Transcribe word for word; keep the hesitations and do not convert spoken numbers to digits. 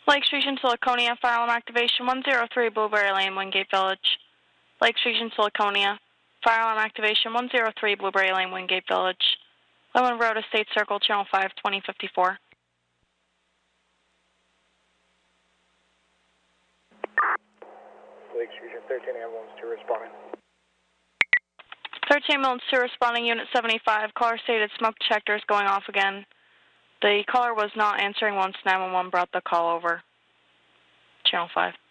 Lake Station, Siliconia, fire alarm activation one zero three Blueberry Lane, Wingate Village. Lake Station, Siliconia, fire alarm activation one zero three Blueberry Lane, Wingate Village. Lewin Road, Estate Circle, Channel five, twenty fifty-four. Lake Station, thirteen ambulance two responding. thirteen ambulance two responding, Unit seventy-five. Caller stated smoke detector is going off again. The caller was not answering once nine one one brought the call over. Channel five.